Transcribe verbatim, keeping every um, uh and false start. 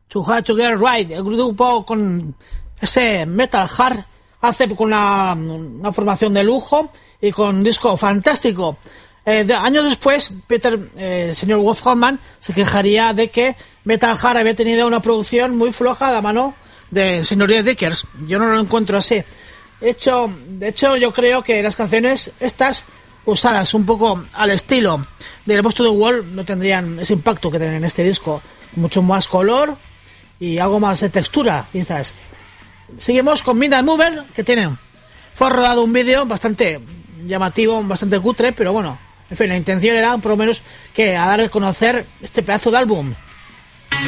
To Hard to Get Right, el grupo con ese metal hard, hace con una, una formación de lujo y con un disco fantástico. Eh, de, años después, Peter, eh, el señor Wolf Hoffman, se quejaría de que Metal Hard había tenido una producción muy floja a la mano de señoría Dickers. Yo no lo encuentro así. De hecho, de hecho, yo creo que las canciones estas, usadas un poco al estilo del Boss to the Wall, no tendrían ese impacto que tienen en este disco. Mucho más color y algo más de textura, quizás. Seguimos con Midnight Mover, que tiene... Fue rodado un vídeo bastante llamativo, bastante cutre, pero bueno, en fin, la intención era por lo menos que a dar a conocer este pedazo de álbum.